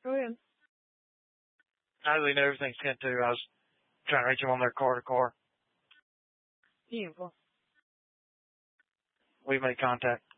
Go ahead. How do they know everything's sent to? I was trying to reach them on their car to car. Beautiful. We made contact.